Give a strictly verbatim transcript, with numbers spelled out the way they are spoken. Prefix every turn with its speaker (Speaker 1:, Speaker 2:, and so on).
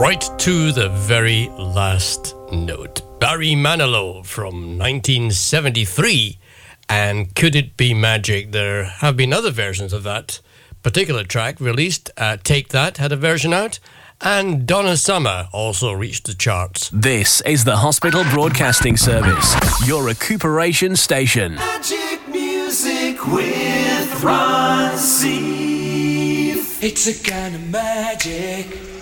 Speaker 1: right to the very last note. Barry Manilow from nineteen seventy-three, and Could It Be Magic? There have been other versions of that particular track released. Uh, Take That had a version out, and Donna Summer also reached the charts.
Speaker 2: This is the Hospital Broadcasting Service, your recuperation station.
Speaker 3: Magic music with Ron Steve. It's a kind of magic.